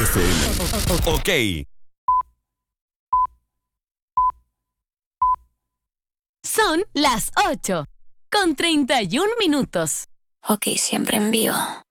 FM. Ok. Son las 8:31. Ok, siempre en vivo.